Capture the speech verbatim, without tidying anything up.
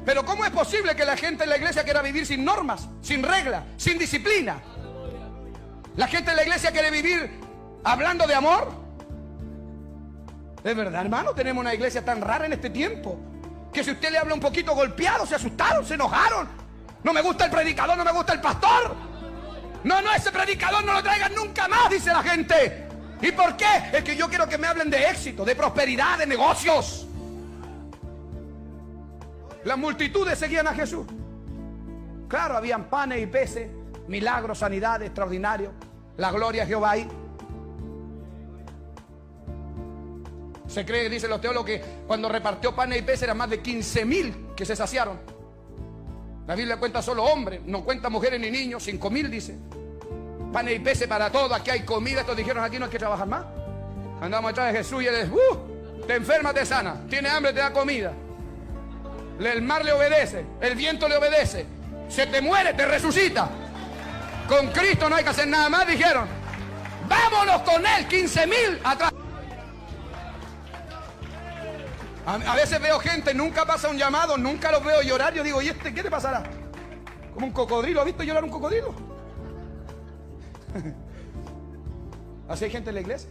Pero ¿cómo es posible que la gente en la iglesia quiera vivir sin normas, sin reglas, sin disciplina? La gente en la iglesia quiere vivir hablando de amor. De verdad, hermano, tenemos una iglesia tan rara en este tiempo, que si usted le habla un poquito golpeado, se asustaron, se enojaron. No me gusta el predicador, no me gusta el pastor. No, no, ese predicador no lo traigan nunca más, dice la gente. ¿Y por qué? Es que yo quiero que me hablen de éxito, de prosperidad, de negocios. Las multitudes seguían a Jesús. Claro, habían panes y peces, milagros, sanidades extraordinarios, la gloria de Jehová ahí. Se cree, dicen los teólogos, que cuando repartió panes y peces eran más de quince mil que se saciaron. La Biblia cuenta solo hombres, no cuenta mujeres ni niños, cinco mil dice. Panes y peces para todos, aquí hay comida. Estos dijeron, aquí no hay que trabajar más. Andamos detrás de Jesús y él es, uh, te enferma, te sana, tiene hambre, te da comida. El mar le obedece, el viento le obedece, se te muere, te resucita. Con Cristo no hay que hacer nada más, dijeron. Vámonos con él, quince mil atrás. A, a veces veo gente, nunca pasa un llamado, nunca los veo llorar. Yo digo, ¿y este qué le pasará? Como un cocodrilo. ¿Ha visto llorar un cocodrilo? Así hay gente en la iglesia.